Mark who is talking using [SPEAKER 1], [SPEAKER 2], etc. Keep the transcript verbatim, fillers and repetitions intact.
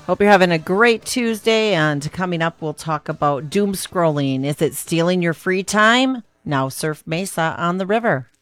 [SPEAKER 1] Hope you're having a great Tuesday. And coming up, we'll talk about doom scrolling. Is it stealing your free time? Now surf Mesa on the river.